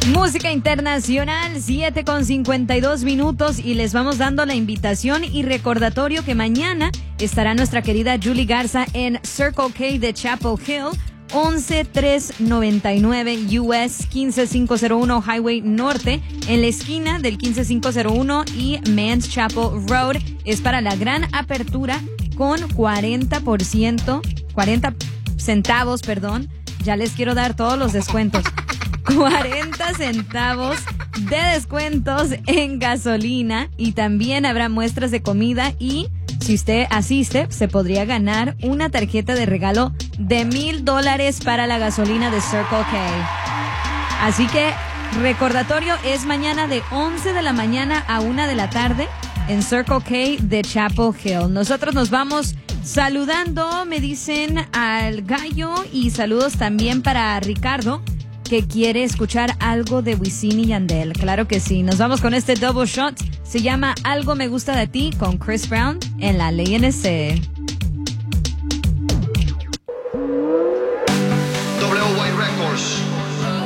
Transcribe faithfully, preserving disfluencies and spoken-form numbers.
Música internacional, siete con cincuenta y dos minutos, y les vamos dando la invitación y recordatorio que mañana estará nuestra querida Julie Garza en Circle K de Chapel Hill, once trescientos noventa y nueve U S quince mil quinientos uno Highway Norte, en la esquina del quince mil quinientos uno y Mans Chapel Road. Es para la gran apertura con cuarenta por ciento, cuarenta centavos, perdón. Ya les quiero dar todos los descuentos. cuarenta centavos de descuentos en gasolina, y también habrá muestras de comida, y si usted asiste se podría ganar una tarjeta de regalo de mil dólares para la gasolina de Circle K. Así que recordatorio, es mañana de once de la mañana a una de la tarde en Circle K de Chapel Hill. Nosotros nos vamos saludando, me dicen al gallo, y saludos también para Ricardo, que quiere escuchar algo de Wisin y Yandel. Claro que sí. Nos vamos con este double shot. Se llama Algo Me Gusta de Ti, con Chris Brown en la Ley N C. W Y Records.